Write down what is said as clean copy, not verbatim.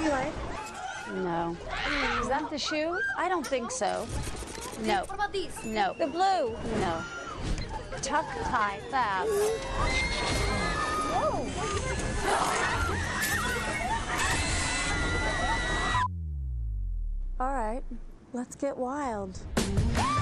you like? No. Is that the shoe? I don't think so. No. What about these? No. The blue? No. Tuck, tie, fab. Whoa. All right, let's get wild.